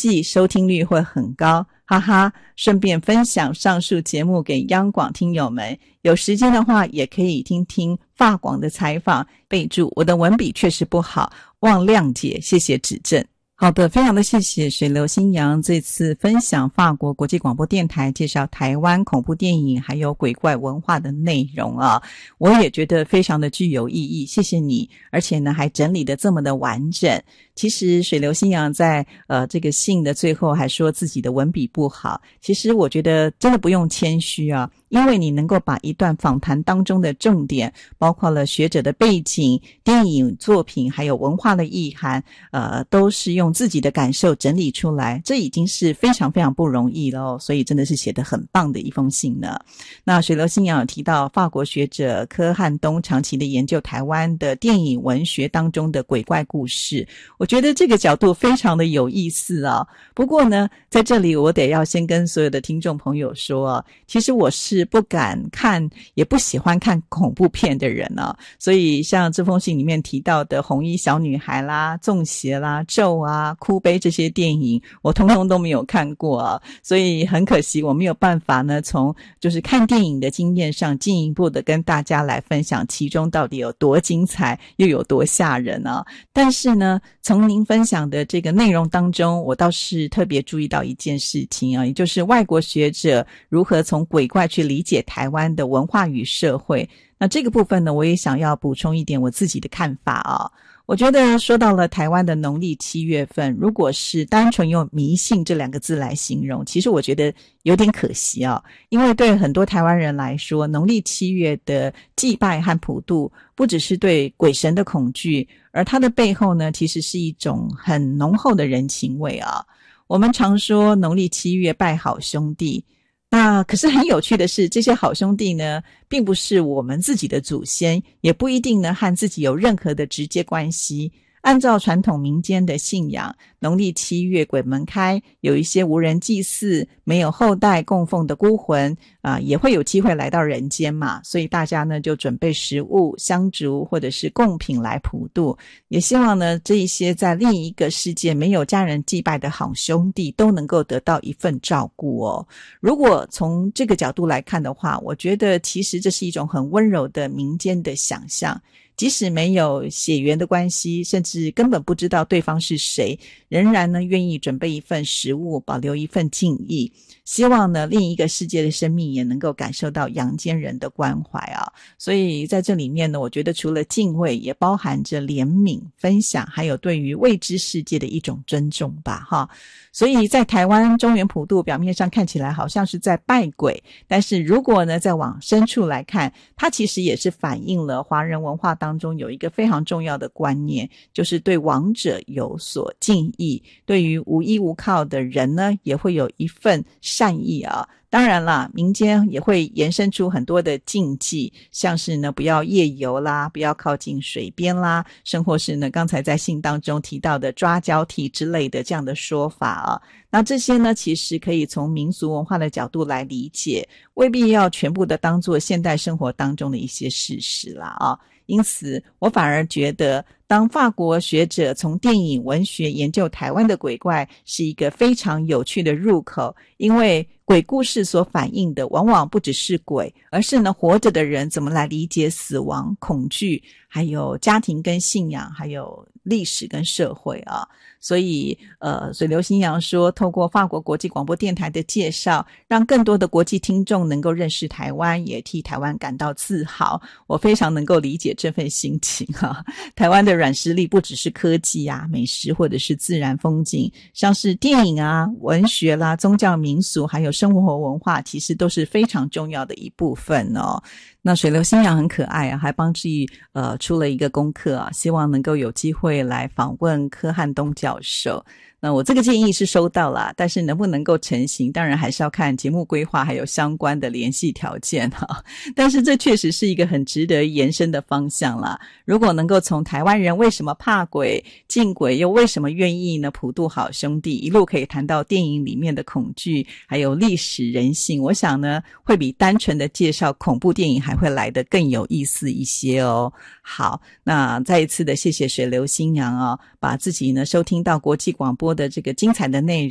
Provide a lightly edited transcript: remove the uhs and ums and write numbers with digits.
戏收听率会很高，哈哈，顺便分享上述节目给央广听友们，有时间的话也可以听听法广的采访，备注我的文笔确实不好，望谅解，谢谢指正。好的，非常的谢谢水流新阳这次分享法国国际广播电台介绍台湾恐怖电影还有鬼怪文化的内容啊，我也觉得非常的具有意义，谢谢你，而且呢还整理得这么的完整。其实水流新阳在这个信的最后还说自己的文笔不好，其实我觉得真的不用谦虚啊，因为你能够把一段访谈当中的重点，包括了学者的背景、电影作品还有文化的意涵，都是用自己的感受整理出来，这已经是非常非常不容易了哦，所以真的是写得很棒的一封信呢。那水流新阳有提到法国学者柯汉东长期的研究台湾的电影文学当中的鬼怪故事，我觉得这个角度非常的有意思啊。不过呢，在这里我得要先跟所有的听众朋友说啊，其实我是不敢看也不喜欢看恐怖片的人啊，所以像这封信里面提到的红衣小女孩啦、中邪啦、咒啊、哭悲这些电影我通通都没有看过啊，所以很可惜我没有办法呢从就是看电影的经验上进一步的跟大家来分享其中到底有多精彩又有多吓人啊。但是呢从您分享的这个内容当中，我倒是特别注意到一件事情啊，也就是外国学者如何从鬼怪去理解台湾的文化与社会。那这个部分呢，我也想要补充一点我自己的看法啊。我觉得说到了台湾的农历7月份，如果是单纯用迷信这2个字来形容，其实我觉得有点可惜啊。因为对很多台湾人来说，农历7月的祭拜和普渡不只是对鬼神的恐惧，而它的背后呢，其实是一种很浓厚的人情味啊。我们常说农历7月拜好兄弟，那可是很有趣的是，这些好兄弟呢，并不是我们自己的祖先，也不一定呢和自己有任何的直接关系。按照传统民间的信仰，农历7月鬼门开，有一些无人祭祀、没有后代供奉的孤魂也会有机会来到人间嘛，所以大家呢就准备食物、香烛或者是贡品来普渡，也希望呢这一些在另一个世界没有家人祭拜的好兄弟都能够得到一份照顾哦。如果从这个角度来看的话，我觉得其实这是一种很温柔的民间的想象，即使没有血缘的关系，甚至根本不知道对方是谁，仍然呢愿意准备一份食物，保留一份敬意，希望呢另一个世界的生命也能够感受到阳间人的关怀啊。所以在这里面呢，我觉得除了敬畏，也包含着怜悯、分享，还有对于未知世界的一种尊重吧哈。所以在台湾中元普渡表面上看起来好像是在拜鬼，但是如果呢再往深处来看，它其实也是反映了华人文化当中有一个非常重要的观念，就是对亡者有所敬意，对于无依无靠的人呢也会有一份善意啊。当然啦，民间也会延伸出很多的禁忌，像是呢不要夜游啦，不要靠近水边啦，甚或是呢刚才在信当中提到的抓交替之类的这样的说法啊。那这些呢其实可以从民俗文化的角度来理解，未必要全部的当作现代生活当中的一些事实啦啊。因此我反而觉得当法国学者从电影文学研究台湾的鬼怪是一个非常有趣的入口，因为鬼故事所反映的往往不只是鬼，而是呢活着的人怎么来理解死亡、恐惧，还有家庭跟信仰，还有历史跟社会啊。所以水流新阳说，透过法国国际广播电台的介绍，让更多的国际听众能够认识台湾，也替台湾感到自豪。我非常能够理解这份心情啊。台湾的软实力不只是科技啊、美食或者是自然风景，像是电影啊、文学啦、宗教民俗还有生活文化，其实都是非常重要的一部分哦。那水流新阳很可爱啊，还帮自己出了一个功课啊，希望能够有机会来访问柯汉东教授。那我这个建议是收到了，但是能不能够成行，当然还是要看节目规划还有相关的联系条件哈。但是这确实是一个很值得延伸的方向啦。如果能够从台湾人为什么怕鬼、敬鬼，又为什么愿意呢普渡好兄弟，一路可以谈到电影里面的恐惧，还有历史人性，我想呢会比单纯的介绍恐怖电影还会来得更有意思一些哦。好，那再一次的谢谢水流新阳把自己呢收听到国际广播的这个精彩的内容